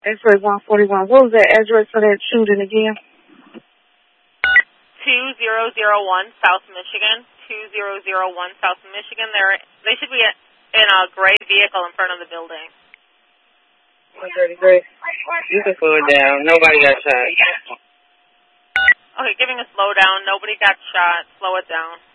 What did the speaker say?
X-ray 141. What was that address for that shooting again? 2001 South Michigan. 2001 South Michigan. They should be in a gray vehicle in front of the building. 130 gray. You can slow it down. Nobody got shot. Okay, giving a slow down. Nobody got shot. Slow it down.